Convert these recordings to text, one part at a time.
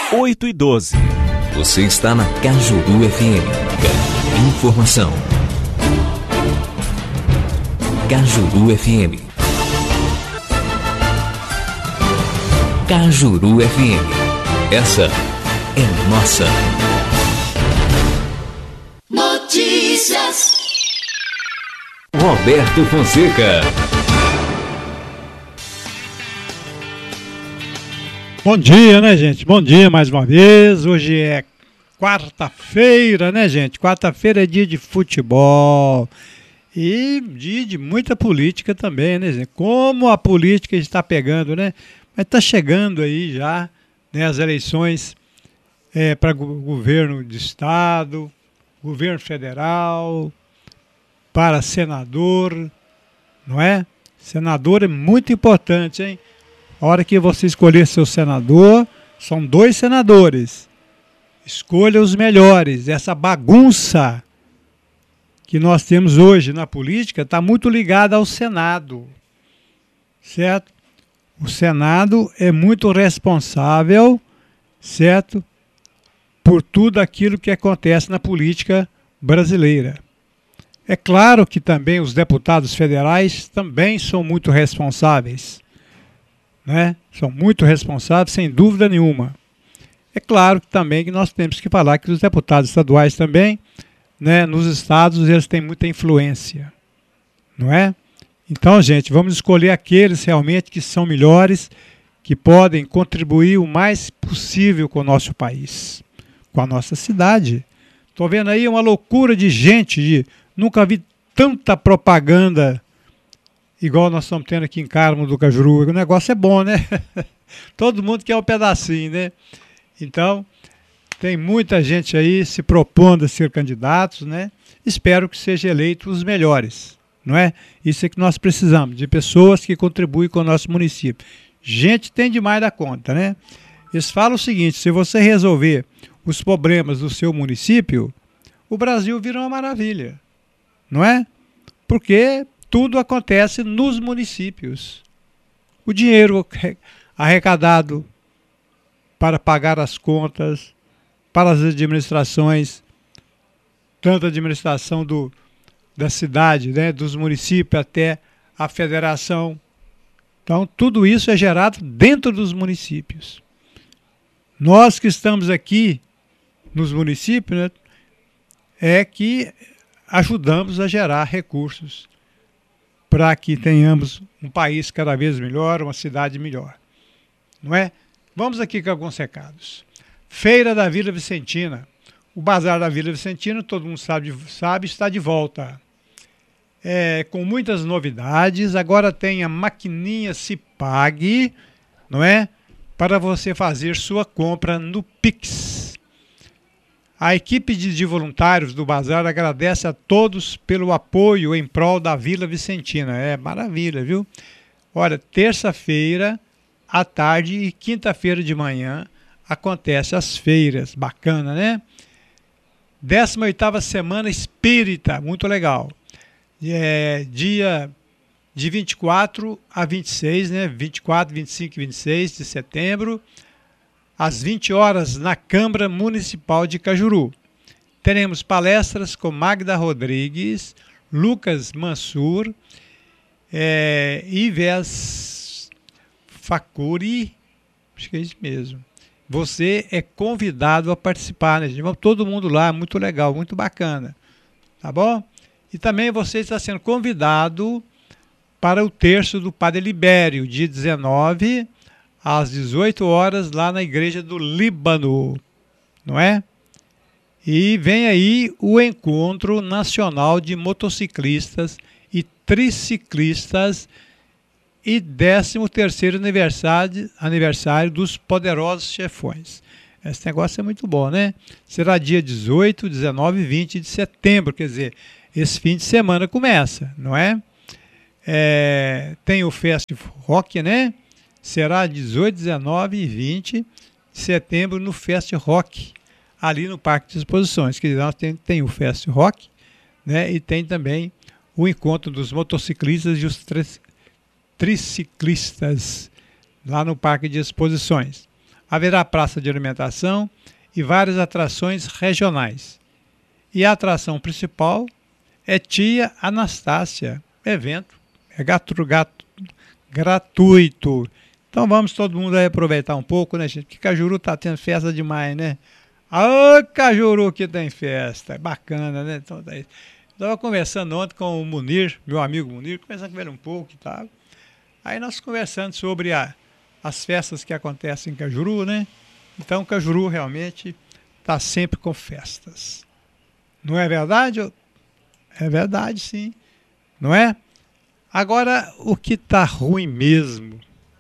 8h12. Você está na Cajuru FM. Informação. Cajuru FM. Cajuru FM. Essa é nossa. Notícias. Roberto Fonseca. Bom dia, né, gente? Bom dia mais uma vez. Hoje é quarta-feira, né, gente? Quarta-feira é dia de futebol e dia de muita política também, né, gente? Como a política está pegando, né? Mas está chegando aí já, né, as eleições para governo de estado, governo federal, para senador, não é? Senador é muito importante, hein? A hora que você escolher seu senador, são 2 senadores. Escolha os melhores. Essa bagunça que nós temos hoje na política está muito ligada ao Senado, certo? O Senado é muito responsável, certo? Por tudo aquilo que acontece na política brasileira. É claro que também os deputados federais também são muito responsáveis, né? São muito responsáveis, sem dúvida nenhuma. É claro que também que nós temos que falar que os deputados estaduais também, né, nos estados, eles têm muita influência, não é? Então, gente, vamos escolher aqueles realmente que são melhores, que podem contribuir o mais possível com o nosso país, com a nossa cidade. Estou vendo aí uma loucura de gente, nunca vi tanta propaganda igual nós estamos tendo aqui em Carmo do Cajuru. O negócio é bom, né? Todo mundo quer um pedacinho, né? Então, tem muita gente aí se propondo a ser candidatos, né? Espero que sejam eleitos os melhores, não é? Isso é que nós precisamos, de pessoas que contribuem com o nosso município. Gente tem demais da conta, né? Eles falam o seguinte: se você resolver os problemas do seu município, o Brasil vira uma maravilha, não é? Porque tudo acontece nos municípios. O dinheiro arrecadado para pagar as contas, para as administrações, tanto a administração da cidade, né, dos municípios até a federação. Então, tudo isso é gerado dentro dos municípios. Nós que estamos aqui nos municípios, né, é que ajudamos a gerar recursos para que tenhamos um país cada vez melhor, uma cidade melhor, não é? Vamos aqui com alguns recados. Feira da Vila Vicentina. O Bazar da Vila Vicentina, todo mundo sabe, está de volta. Com muitas novidades. Agora tem a maquininha Cipag, não é? Para você fazer sua compra no Pix. A equipe de voluntários do Bazar agradece a todos pelo apoio em prol da Vila Vicentina. É maravilha, viu? Olha, terça-feira à tarde e quinta-feira de manhã acontecem as feiras. Bacana, né? 18ª Semana Espírita, muito legal. Dia de 24 a 26, né? 24, 25 e 26 de setembro. Às 20 horas, na Câmara Municipal de Cajuru. Teremos palestras com Magda Rodrigues, Lucas Mansur, Ives Facuri, acho que é isso mesmo. Você é convidado a participar, né, gente? Vamos todo mundo lá, muito legal, muito bacana, tá bom? E também você está sendo convidado para o terço do Padre Libério, dia 19, às 18 horas, lá na Igreja do Líbano, não é? E vem aí o Encontro Nacional de Motociclistas e Triciclistas e 13º aniversário dos Poderosos Chefões. Esse negócio é muito bom, né? Será dia 18, 19 e 20 de setembro, quer dizer, esse fim de semana começa, não é? Tem o Fest Rock, né? Será 18, 19 e 20 de setembro no Fest Rock, ali no Parque de Exposições. Quer dizer, nós tem o Fest Rock, né? E tem também o encontro dos motociclistas e os triciclistas lá no Parque de Exposições. haverá praça de alimentação e várias atrações regionais. E a atração principal é Tia Anastácia. Evento é gratuito. Então vamos todo mundo aí aproveitar um pouco, né, gente? Porque Cajuru tá tendo festa demais, né? Ah, Cajuru que tem festa. É bacana, né? Então, eu estava conversando ontem com o Munir, meu amigo Munir, conversando com ele um pouco e tal. Aí nós conversando sobre as festas que acontecem em Cajuru, né? Então Cajuru realmente está sempre com festas. Não é verdade? É verdade, sim. Não é? Agora, o que está ruim mesmo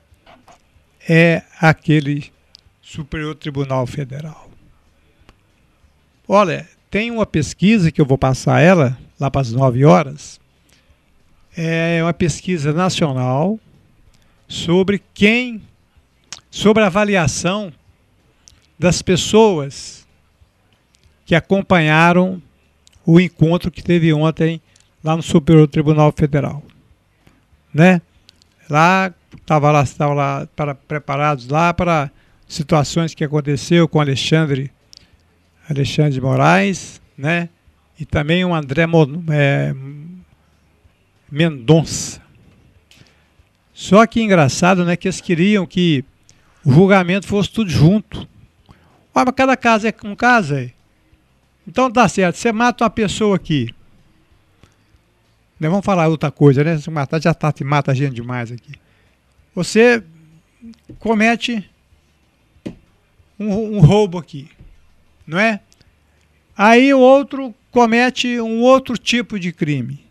é aquele Superior Tribunal Federal. Olha, tem uma pesquisa que eu vou passar ela lá para as 9 horas. É uma pesquisa nacional sobre a avaliação das pessoas que acompanharam o encontro que teve ontem lá no Superior Tribunal Federal, né? Lá estavam lá preparados lá para situações que aconteceu com Alexandre de Moraes, né? E também o André Mendonça. Só que engraçado, né, que eles queriam que o julgamento fosse tudo junto. Ué, mas cada caso é um caso aí. Então tá certo, você mata uma pessoa aqui. Não vamos falar outra coisa, né? Se matar, já mata gente demais aqui. Você comete um roubo aqui, não é? Aí o outro comete um outro tipo de crime.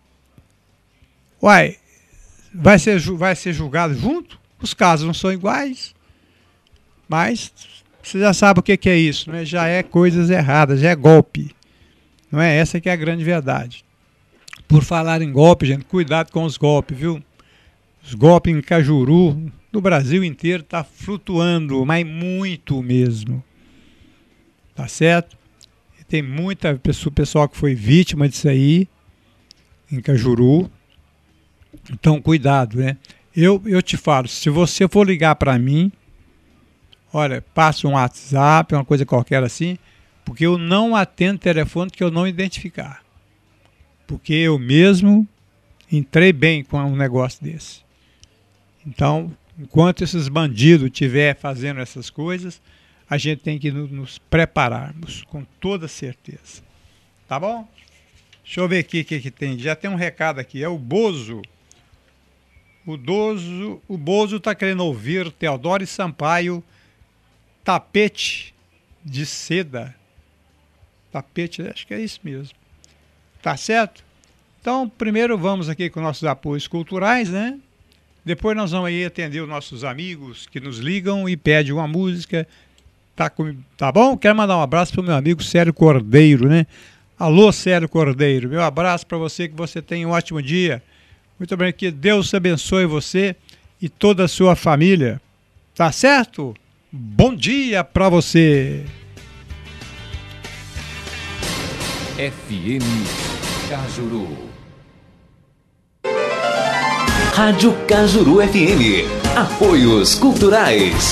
Uai, vai ser julgado junto? Os casos não são iguais, mas você já sabe o que é isso, né? Já é coisas erradas, já é golpe. Não é? Essa que é a grande verdade. Por falar em golpe, gente, cuidado com os golpes, viu? Os golpes em Cajuru, no Brasil inteiro, está flutuando, mas muito mesmo. Tá certo? E tem muita pessoal que foi vítima disso aí, em Cajuru. Então, cuidado, né? Eu te falo, se você for ligar para mim, olha, passa um WhatsApp, uma coisa qualquer assim, porque eu não atendo telefone que eu não identificar. Porque eu mesmo entrei bem com um negócio desse. Então, enquanto esses bandidos estiverem fazendo essas coisas, a gente tem que nos prepararmos, com toda certeza. Tá bom? Deixa eu ver aqui o que tem. Já tem um recado aqui, é o Bozo. O Bozo está querendo ouvir Teodoro Sampaio, Tapete de Seda. Tapete, acho que é isso mesmo. Tá certo? Então, primeiro vamos aqui com nossos apoios culturais, né? Depois nós vamos aí atender os nossos amigos que nos ligam e pedem uma música. Tá bom? Quero mandar um abraço para o meu amigo Célio Cordeiro, né? Alô, Célio Cordeiro. Meu abraço para você, que você tenha um ótimo dia. Muito bem, que Deus abençoe você e toda a sua família. Tá certo? Bom dia para você. FM Cajuru. Rádio Cajuru FM. Apoios culturais.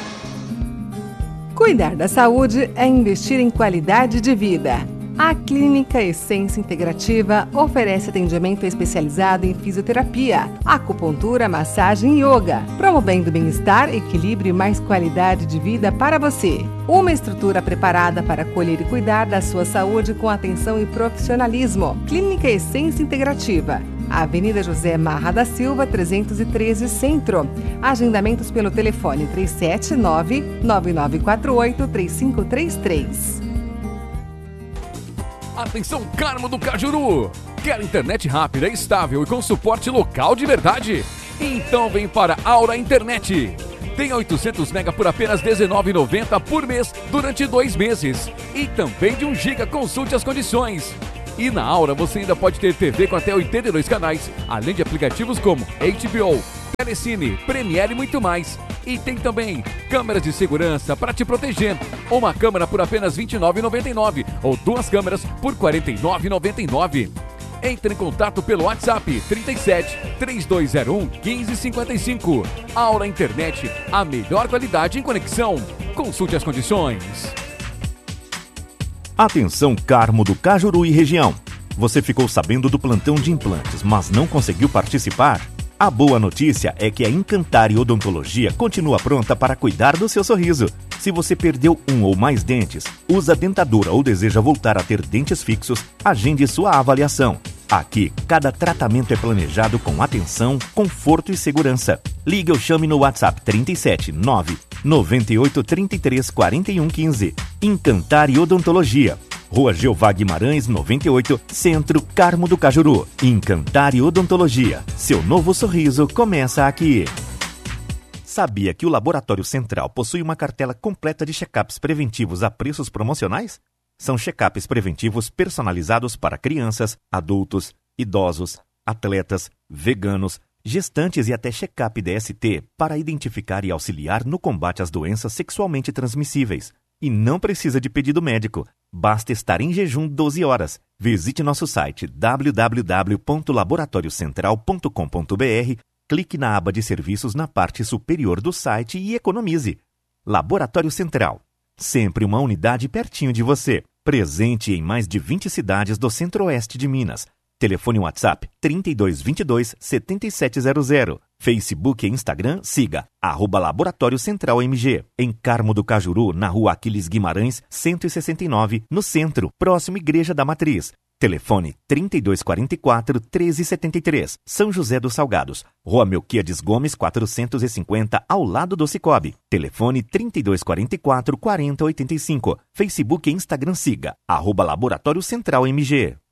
Cuidar da saúde é investir em qualidade de vida. A Clínica Essência Integrativa oferece atendimento especializado em fisioterapia, acupuntura, massagem e yoga, promovendo bem-estar, equilíbrio e mais qualidade de vida para você. Uma estrutura preparada para acolher e cuidar da sua saúde com atenção e profissionalismo. Clínica Essência Integrativa. Avenida José Marra da Silva, 313 Centro. Agendamentos pelo telefone 379-9948-3533. Atenção, Carmo do Cajuru! Quer internet rápida, estável e com suporte local de verdade? Então vem para Aura Internet. Tem 800 MB por apenas R$19,90 por mês durante 2 meses. E também de 1 GB, consulte as condições. E na Aura você ainda pode ter TV com até 82 canais, além de aplicativos como HBO, Telecine, Premiere e muito mais. E tem também câmeras de segurança para te proteger. Uma câmera por apenas R$29,99 ou 2 câmeras por R$49,99. Entre em contato pelo WhatsApp 37 3201 1555. Aura Internet, a melhor qualidade em conexão. Consulte as condições. Atenção, Carmo do Cajuru e região. Você ficou sabendo do plantão de implantes, mas não conseguiu participar? A boa notícia é que a Encantare Odontologia continua pronta para cuidar do seu sorriso. Se você perdeu um ou mais dentes, usa dentadura ou deseja voltar a ter dentes fixos, agende sua avaliação. Aqui, cada tratamento é planejado com atenção, conforto e segurança. Ligue ou chame no WhatsApp 37 9 98 33 41 15. Encantare Odontologia. Rua Jeová Guimarães, 98, Centro, Carmo do Cajuru. Encantare Odontologia. Seu novo sorriso começa aqui. Sabia que o Laboratório Central possui uma cartela completa de check-ups preventivos a preços promocionais? São check-ups preventivos personalizados para crianças, adultos, idosos, atletas, veganos, gestantes e até check-up DST para identificar e auxiliar no combate às doenças sexualmente transmissíveis. E não precisa de pedido médico, basta estar em jejum 12 horas. Visite nosso site www.laboratoriocentral.com.br, clique na aba de serviços na parte superior do site e economize. Laboratório Central, sempre uma unidade pertinho de você. Presente em mais de 20 cidades do centro-oeste de Minas. Telefone WhatsApp 3222 7700. Facebook e Instagram, siga @Laboratório Central MG. Em Carmo do Cajuru, na Rua Aquiles Guimarães, 169, no centro, próximo Igreja da Matriz. Telefone 3244 1373. São José dos Salgados, Rua Melquiades Gomes 450, ao lado do Cicobi. Telefone 3244 4085. Facebook e Instagram, siga @Laboratório Central MG.